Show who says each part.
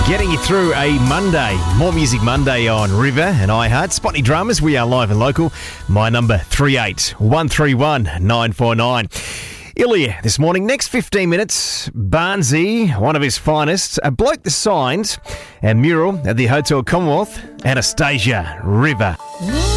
Speaker 1: Getting you through a Monday. More Music Monday on River and iHeart. Spotty Dramas, we are live and local. My number 38131 949. Ilya this morning. Next 15 minutes, Barnsey, one of his finest, a bloke that signed a mural at the Hotel Commonwealth, Anastasia River.